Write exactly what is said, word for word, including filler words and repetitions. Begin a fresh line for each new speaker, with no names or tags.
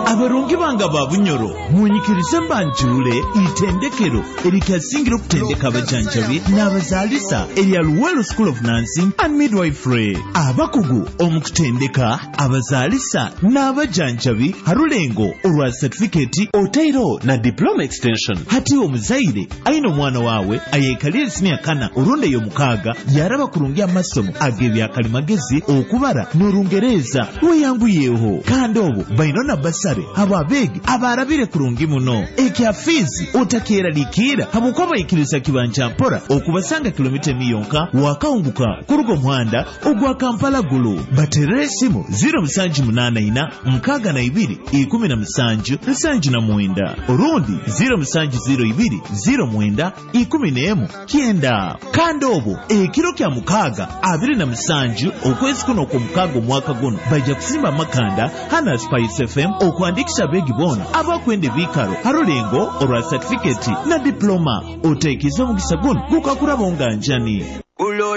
abarungi banga babunyoro munyikirize mbanjule itendekero erikasingira okutendeka abajanjabi n'abazaalisa erya Luwelo School of Nursing and Midwifery. Abakugu omukutendeka abazaalisa n'abajanjabi harulengo olwa certificate otairo na diploma extension. Hati omuzaire aina omwana waawe ayekalira senior kana orunde yo mukaaga yaraba kurungia amasomo agebya kalimagezi okubara n'orungereza weyanguyeho kandi obo baino na basare ababegi abarabire kurungi muno ekya fizi otakera likira habukoba ikiriza kibanja mpora okubasanga kilomita miyonka wakawunguka kurugo muhanda ogwa Kampala gulu bateresimu zero musanji munana ina mkaga na ibiri ikumi na musanju musanju na muenda orundi zero musanju zero ibiri zero muenda ikumi neemu kienda kandobo ekiro kya mukaga abiri na musanju okwezi kuno ku mukago mwaka guno baija kusimba makanda hana Spice F M okuandikisha begi bona abakwende vikaro harulengo olwa certificate na diploma otekizo mugisa guno gukakuraba onganjani.